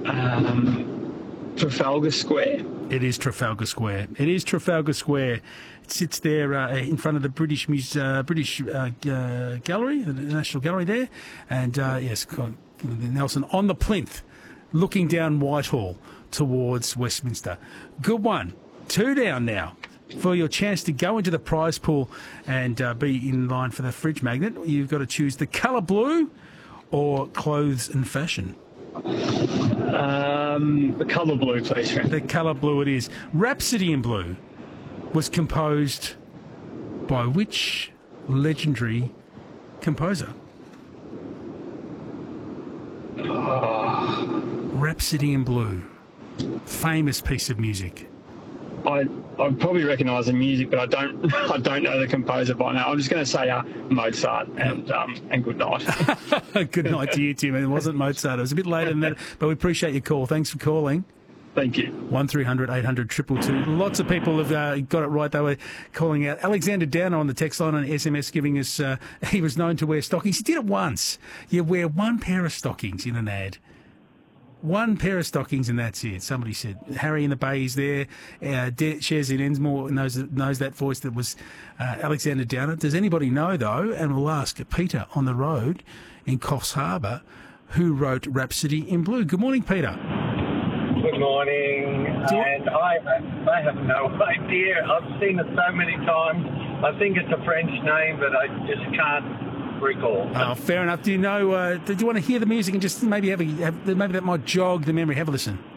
Trafalgar Square. It is Trafalgar Square. It is Trafalgar Square. It sits there in front of the British Gallery, the National Gallery there. And, yes, Nelson on the plinth, looking down Whitehall towards Westminster. Good one. 2 down now. For your chance to go into the prize pool and be in line for the fridge magnet, you've got to choose the colour blue or clothes and fashion. The colour blue, please, friend. The colour blue it is. Rhapsody in Blue was composed by which legendary composer? Rhapsody in Blue. Famous piece of music. I probably recognise the music, but I don't know the composer by now. I'm just going to say Mozart and good night. Good night to you, Tim. It wasn't Mozart. It was a bit later than that, but we appreciate your call. Thanks for calling. Thank you. 1300 800 222. Lots of people have got it right. They were calling out. Alexander Downer on the text line on SMS giving us, he was known to wear stockings. He did it once. You wear one pair of stockings in an ad. One pair of stockings and that's it. Somebody said Harry in the Bay is there. Shez in Ensmore knows that voice that was Alexander Downer. Does anybody know, though, and we'll ask Peter on the road in Coffs Harbour, who wrote Rhapsody in Blue? Good morning, Peter. Good morning. And I have no idea. I've seen it so many times. I think it's a French name, but I just can't recall. Oh, fair enough. Do you know? Did you want to hear the music and just maybe maybe that might jog the memory? Have a listen.